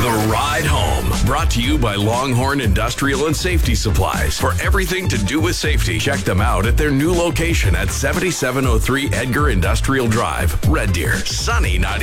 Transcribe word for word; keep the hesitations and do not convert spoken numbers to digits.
The Ride Home, brought to you by Longhorn Industrial and Safety Supplies. For everything to do with safety, check them out at their new location at seventy-seven oh three Edgar Industrial Drive, Red Deer. Sunny ninety.